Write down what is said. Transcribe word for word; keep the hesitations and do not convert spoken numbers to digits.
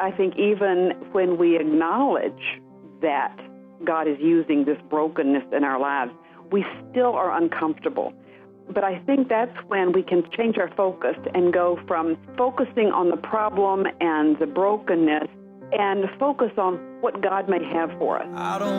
I think even when we acknowledge that God is using this brokenness in our lives, we still are uncomfortable. But I think that's when we can change our focus and go from focusing on the problem and the brokenness and focus on what God may have for us. I don't